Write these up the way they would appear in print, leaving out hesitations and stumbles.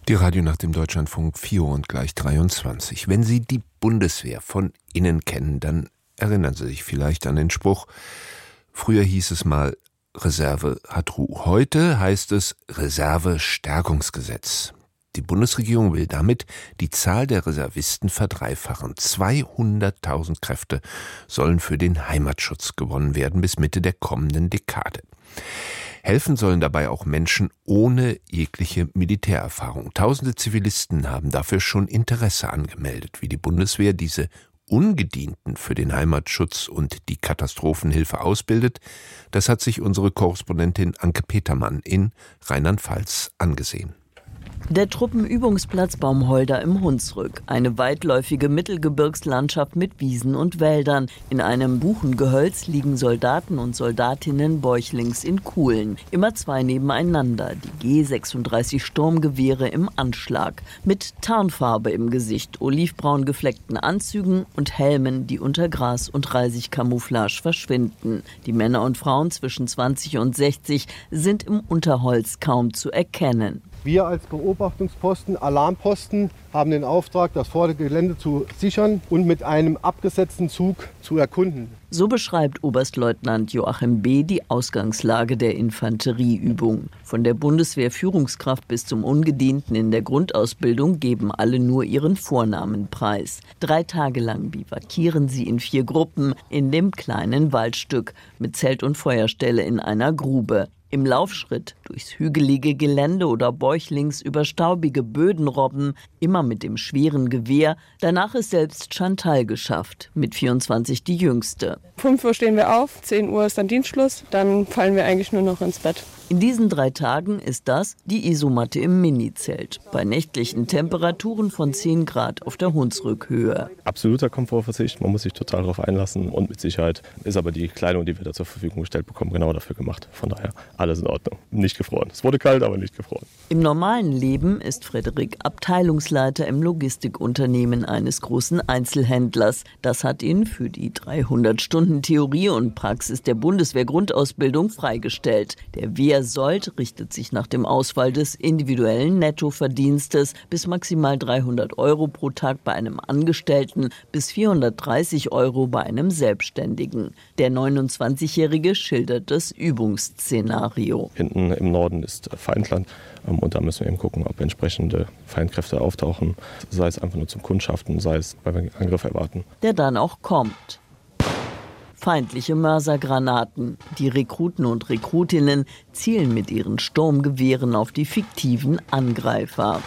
Die Radionacht im Deutschlandfunk 4 und gleich 23. Wenn Sie die Bundeswehr von innen kennen, dann erinnern Sie sich vielleicht an den Spruch, früher hieß es mal, Reserve hat Ruhe. Heute heißt es Reservestärkungsgesetz. Die Bundesregierung will damit die Zahl der Reservisten verdreifachen. 200.000 Kräfte sollen für den Heimatschutz gewonnen werden bis Mitte der kommenden Dekade. Helfen sollen dabei auch Menschen ohne jegliche Militärerfahrung. Tausende Zivilisten haben dafür schon Interesse angemeldet, wie die Bundeswehr diese Ungedienten für den Heimatschutz und die Katastrophenhilfe ausbildet. Das hat sich unsere Korrespondentin Anke Petermann in Rheinland-Pfalz angesehen. Der Truppenübungsplatz Baumholder im Hunsrück. Eine weitläufige Mittelgebirgslandschaft mit Wiesen und Wäldern. In einem Buchengehölz liegen Soldaten und Soldatinnen bäuchlings in Kuhlen. Immer zwei nebeneinander. Die G36 Sturmgewehre im Anschlag. Mit Tarnfarbe im Gesicht, olivbraun gefleckten Anzügen und Helmen, die unter Gras und Reisigcamouflage verschwinden. Die Männer und Frauen zwischen 20 und 60 sind im Unterholz kaum zu erkennen. Wir als Beobachtungsposten, Alarmposten, haben den Auftrag, das Vordergelände zu sichern und mit einem abgesetzten Zug zu erkunden. So beschreibt Oberstleutnant Joachim B. die Ausgangslage der Infanterieübung. Von der Bundeswehr-Führungskraft bis zum Ungedienten in der Grundausbildung geben alle nur ihren Vornamen preis. 3 Tage lang bivakieren sie in 4 Gruppen in dem kleinen Waldstück mit Zelt und Feuerstelle in einer Grube. Im Laufschritt durchs hügelige Gelände oder bäuchlings über staubige Böden robben, immer mit dem schweren Gewehr. Danach ist selbst Chantal geschafft, mit 24 die Jüngste. 5 Uhr stehen wir auf, 10 Uhr ist dann Dienstschluss, dann fallen wir eigentlich nur noch ins Bett. In diesen 3 Tagen ist das die Isomatte im Minizelt. Bei nächtlichen Temperaturen von 10 Grad auf der Hunsrückhöhe. Absoluter Komfortverzicht, man muss sich total darauf einlassen. Und mit Sicherheit ist aber die Kleidung, die wir da zur Verfügung gestellt bekommen, genau dafür gemacht. Von daher alles in Ordnung. Nicht gefroren. Es wurde kalt, aber nicht gefroren. Im normalen Leben ist Frederik Abteilungsleiter im Logistikunternehmen eines großen Einzelhändlers. Das hat ihn für die 300 Stunden Theorie und Praxis der Bundeswehr-Grundausbildung freigestellt. Der Wehrsold richtet sich nach dem Ausfall des individuellen Nettoverdienstes bis maximal 300 € pro Tag bei einem Angestellten, bis 430 € bei einem Selbstständigen. Der 29-Jährige schildert das Übungsszenario. Hinten im Norden ist Feindland und da müssen wir eben gucken, ob entsprechende Feindkräfte auftauchen, sei es einfach nur zum Kundschaften, sei es, weil wir Angriff erwarten. Der dann auch kommt. Feindliche Mörsergranaten. Die Rekruten und Rekrutinnen zielen mit ihren Sturmgewehren auf die fiktiven Angreifer.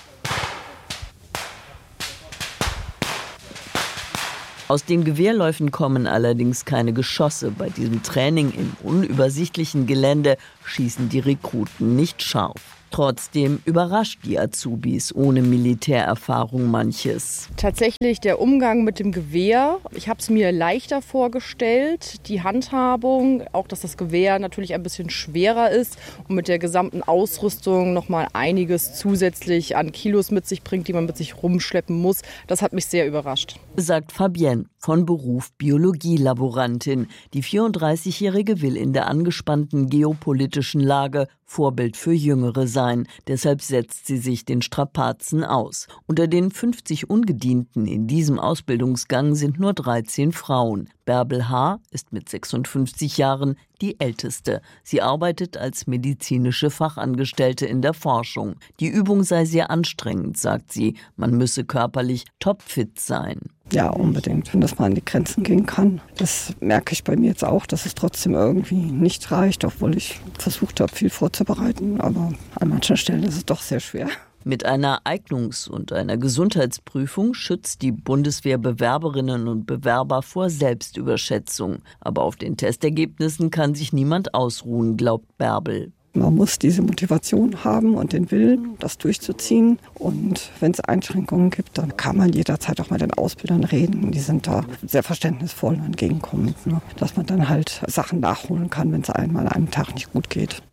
Aus den Gewehrläufen kommen allerdings keine Geschosse. Bei diesem Training im unübersichtlichen Gelände schießen die Rekruten nicht scharf. Trotzdem überrascht die Azubis ohne Militärerfahrung manches. Tatsächlich der Umgang mit dem Gewehr. Ich habe es mir leichter vorgestellt. Die Handhabung, auch dass das Gewehr natürlich ein bisschen schwerer ist und mit der gesamten Ausrüstung nochmal einiges zusätzlich an Kilos mit sich bringt, die man mit sich rumschleppen muss. Das hat mich sehr überrascht. Sagt Fabienne, von Beruf Biologielaborantin. Die 34-Jährige will in der angespannten geopolitischen Lage Vorbild für Jüngere sein. Deshalb setzt sie sich den Strapazen aus. Unter den 50 Ungedienten in diesem Ausbildungsgang sind nur 13 Frauen. Bärbel H. ist mit 56 Jahren die älteste. Sie arbeitet als medizinische Fachangestellte in der Forschung. Die Übung sei sehr anstrengend, sagt sie. Man müsse körperlich topfit sein. Ja, unbedingt, dass man an die Grenzen gehen kann. Das merke ich bei mir jetzt auch, dass es trotzdem irgendwie nicht reicht, obwohl ich versucht habe, viel vorzubereiten. Aber an manchen Stellen ist es doch sehr schwer. Mit einer Eignungs- und einer Gesundheitsprüfung schützt die Bundeswehr Bewerberinnen und Bewerber vor Selbstüberschätzung. Aber auf den Testergebnissen kann sich niemand ausruhen, glaubt Bärbel. Man muss diese Motivation haben und den Willen, das durchzuziehen. Und wenn es Einschränkungen gibt, dann kann man jederzeit auch mit den Ausbildern reden. Die sind da sehr verständnisvoll und entgegenkommend, ne? Dass man dann halt Sachen nachholen kann, wenn es einmal an einem Tag nicht gut geht.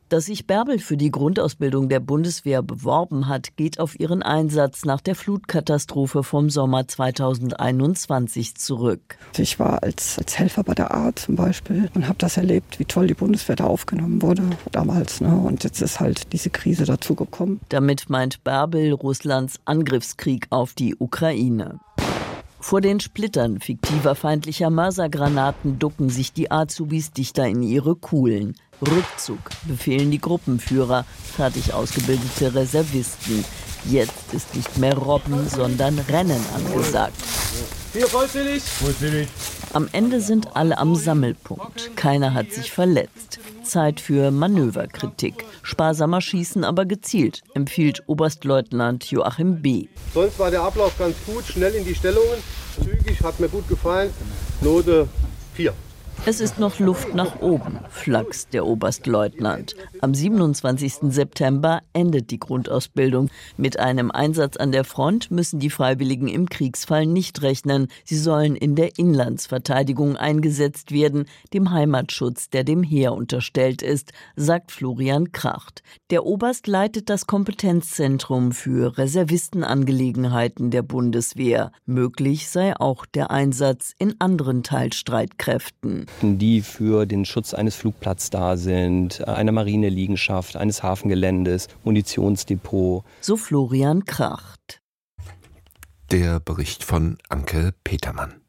Dass sich Bärbel für die Grundausbildung der Bundeswehr beworben hat, geht auf ihren Einsatz nach der Flutkatastrophe vom Sommer 2021 zurück. Ich war als Helfer bei der A zum Beispiel und habe das erlebt, wie toll die Bundeswehr da aufgenommen wurde damals. Und jetzt ist halt diese Krise dazu gekommen. Damit meint Bärbel Russlands Angriffskrieg auf die Ukraine. Vor den Splittern fiktiver feindlicher Mörsergranaten ducken sich die Azubis dichter in ihre Kuhlen. Rückzug befehlen die Gruppenführer, fertig ausgebildete Reservisten. Jetzt ist nicht mehr Robben, sondern Rennen angesagt. Hier, vollzählig. Am Ende sind alle am Sammelpunkt. Keiner hat sich verletzt. Zeit für Manöverkritik. Sparsamer schießen, aber gezielt, empfiehlt Oberstleutnant Joachim B. Sonst war der Ablauf ganz gut, schnell in die Stellungen, zügig, hat mir gut gefallen. Note 4. Es ist noch Luft nach oben, flachst der Oberstleutnant. Am 27. September endet die Grundausbildung. Mit einem Einsatz an der Front müssen die Freiwilligen im Kriegsfall nicht rechnen. Sie sollen in der Inlandsverteidigung eingesetzt werden, dem Heimatschutz, der dem Heer unterstellt ist, sagt Florian Kracht. Der Oberst leitet das Kompetenzzentrum für Reservistenangelegenheiten der Bundeswehr. Möglich sei auch der Einsatz in anderen Teilstreitkräften, die für den Schutz eines Flugplatzes da sind, einer Marineliegenschaft, eines Hafengeländes, Munitionsdepot. So Florian Kracht. Der Bericht von Anke Petermann.